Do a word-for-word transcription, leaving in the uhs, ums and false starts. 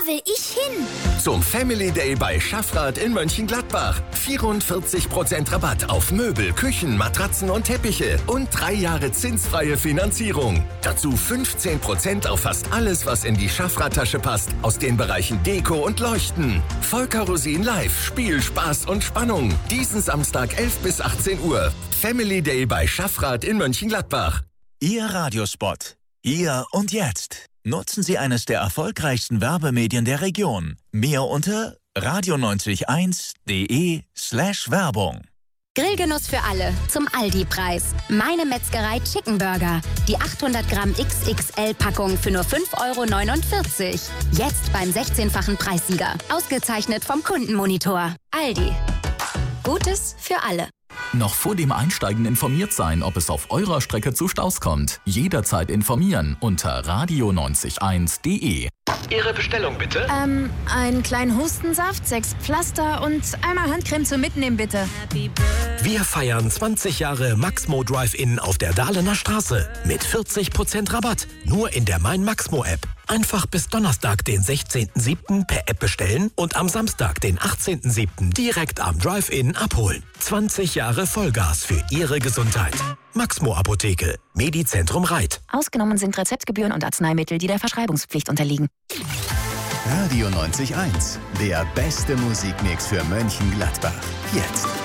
will ich hin. Zum Family Day bei Schaffrath in Mönchengladbach. vierundvierzig Prozent Rabatt auf Möbel, Küchen, Matratzen und Teppiche und drei Jahre zinsfreie Finanzierung. Dazu fünfzehn Prozent auf fast alles, was in die Schaffrath-Tasche passt, aus den Bereichen Deko und Leuchten. Volker Rosin live, Spiel, Spaß und Spannung. Diesen Samstag elf bis achtzehn Uhr. Family Day bei Schaffrath in Mönchengladbach. Ihr Radiospot. Hier und jetzt. Nutzen Sie eines der erfolgreichsten Werbemedien der Region. Mehr unter radio neunzig eins punkt de slash Werbung. Grillgenuss für alle zum Aldi-Preis. Meine Metzgerei Chicken Burger. Die achthundert Gramm X X L-Packung für nur fünf Euro neunundvierzig. Jetzt beim sechzehnfachen Preissieger. Ausgezeichnet vom Kundenmonitor. Aldi. Gutes für alle. Noch vor dem Einsteigen informiert sein, ob es auf eurer Strecke zu Staus kommt. Jederzeit informieren unter radio neunzig eins punkt de. Ihre Bestellung bitte? Ähm, einen kleinen Hustensaft, sechs Pflaster und einmal Handcreme zum Mitnehmen, bitte. Wir feiern zwanzig Jahre Maxmo Drive-In auf der Dahlener Straße mit vierzig Prozent Rabatt. Nur in der Mein Maxmo-App. Einfach bis Donnerstag, den sechzehnten siebten per App bestellen und am Samstag, den achtzehnten siebten direkt am Drive-In abholen. zwanzig Jahre Vollgas für Ihre Gesundheit. Maxmo Apotheke, Medizentrum Reit. Ausgenommen sind Rezeptgebühren und Arzneimittel, die der Verschreibungspflicht unterliegen. Radio neunzig Komma eins, der beste Musikmix für Mönchengladbach. Jetzt.